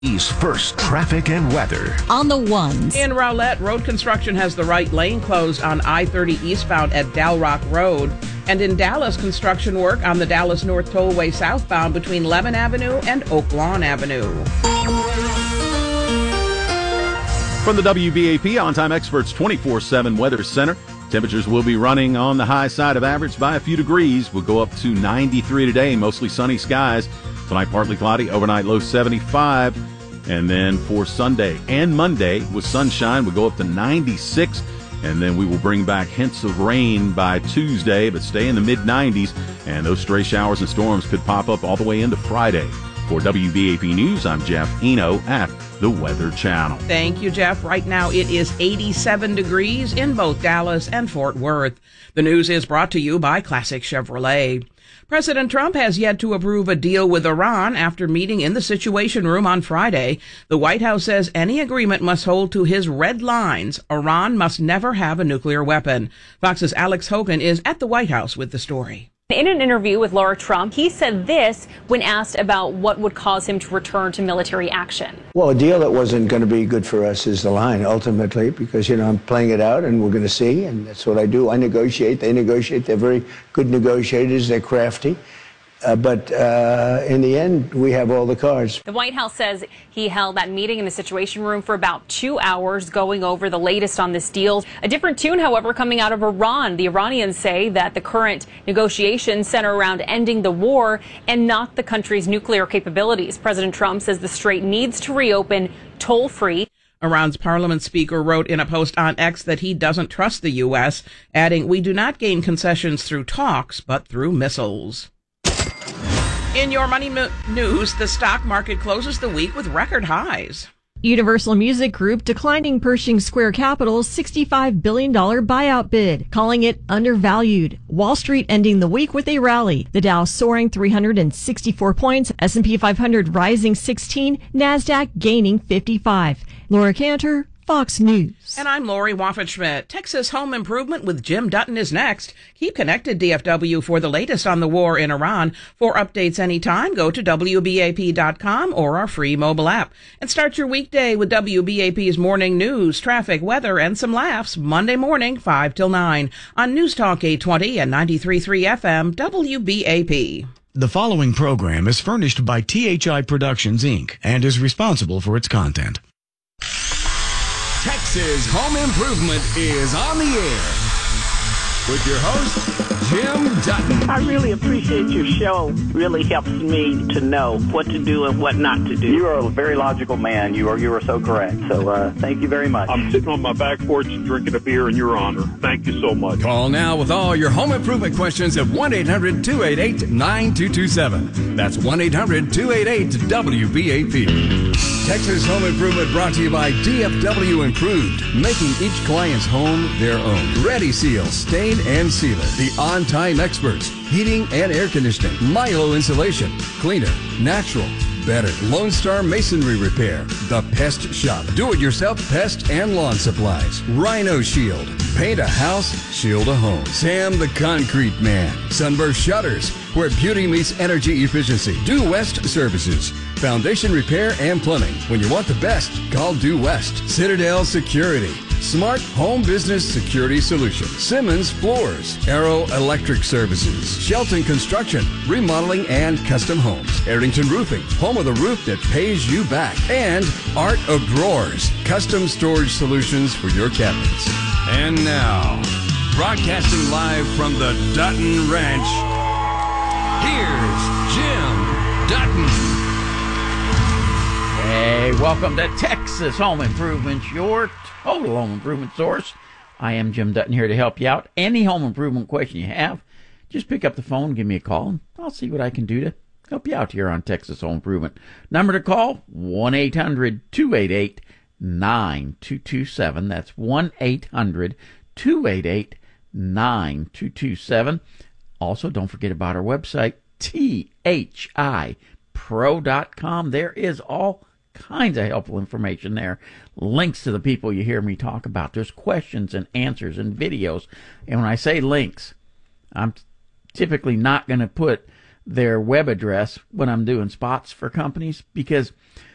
East First Traffic and Weather. On the ones. In Rowlett, road construction has the right lane closed on I-30 eastbound at Dal Rock Road. And in Dallas, construction work on the Dallas North Tollway southbound between Levin Avenue and Oak Lawn Avenue. From the WBAP On-Time Experts 24/7 Weather Center, temperatures will be running on the high side of average by a few degrees. We'll go up to 93 today, mostly sunny skies. Tonight, partly cloudy, overnight low 75. And then for Sunday and Monday with sunshine, we'll go up to 96. And then we will bring back hints of rain by Tuesday, but stay in the mid-90s. And those stray showers and storms could pop up all the way into Friday. For WBAP News, I'm Jeff Eno at the Weather Channel. Thank you, Jeff. Right now it is 87 degrees in both Dallas and Fort Worth. The news is brought to you by Classic Chevrolet. President Trump has yet to approve a deal with Iran after meeting in the Situation Room on Friday. The White House says any agreement must hold to his red lines. Iran must never have a nuclear weapon. Fox's Alex Hogan is at the White House with the story. In an interview with Laura Trump, he said this when asked about what would cause him to return to military action. Well, a deal that wasn't going to be good for us is the line, ultimately, because, I'm playing it out and we're going to see, and that's what I do. I negotiate. They negotiate. They're very good negotiators. They're crafty. But in the end, we have all the cards. The White House says he held that meeting in the Situation Room for about 2 hours, going over the latest on this deal. A different tune, however, coming out of Iran. The Iranians say that the current negotiations center around ending the war and not the country's nuclear capabilities. President Trump says the strait needs to reopen toll-free. Iran's parliament speaker wrote in a post on X that he doesn't trust the U.S., adding, "We do not gain concessions through talks, but through missiles." In your money news, the stock market closes the week with record highs. Universal Music Group declining Pershing Square Capital's $65 billion buyout bid, calling it undervalued. Wall Street ending the week with a rally. The Dow soaring 364 points, S&P 500 rising 16, NASDAQ gaining 55. Laura Cantor, Fox News. And I'm Lori Waffenschmidt. Texas Home Improvement with Jim Dutton is next. Keep connected, DFW, for the latest on the war in Iran. For updates anytime, go to WBAP.com or our free mobile app. And start your weekday with WBAP's morning news, traffic, weather, and some laughs Monday morning, 5 till 9 on News Talk 820 and 93.3 FM, WBAP. The following program is furnished by THI Productions, Inc. and is responsible for its content. Texas Home Improvement is on the air with your host, Jim Dutton. I really appreciate your show. Really helps me to know what to do and what not to do. You are a very logical man. You are so correct. So thank you very much. I'm sitting on my back porch drinking a beer in your honor. Thank you so much. Call now with all your home improvement questions at 1-800-288-9227. That's 1-800-288-WBAP. Texas Home Improvement brought to you by DFW Improved, making each client's home their own. Ready Seal, Stain and Sealer. The on-time experts. Heating and air conditioning. Milo Insulation. Cleaner. Natural. Better. Lone Star Masonry Repair. The Pest Shop. Do-it-yourself pest and lawn supplies. Rhino Shield. Paint a house, shield a home. Sam the Concrete Man. Sunburst Shutters, where beauty meets energy efficiency. Due West Services. Foundation repair and plumbing. When you want the best, call Due West. Citadel Security. Smart Home Business Security Solutions. Simmons Floors. Arrow Electric Services. Shelton Construction. Remodeling and custom homes. Arrington Roofing. Home of the roof that pays you back. And Art of Drawers. Custom storage solutions for your cabinets. And now, broadcasting live from the Dutton Ranch, here's Jim Dutton. Hey, welcome to Texas Home Improvement, your total home improvement source. I am Jim Dutton here to help you out. Any home improvement question you have, just pick up the phone, give me a call, and I'll see what I can do to help you out here on Texas Home Improvement. Number to call, 1-800-288-9227. That's 1-800-288-9227. Also, don't forget about our website, thipro.com. There is all kinds of helpful information there. Links to the people you hear me talk about. There's questions and answers and videos. And when I say links, I'm typically not going to put their web address when I'm doing spots for companies, because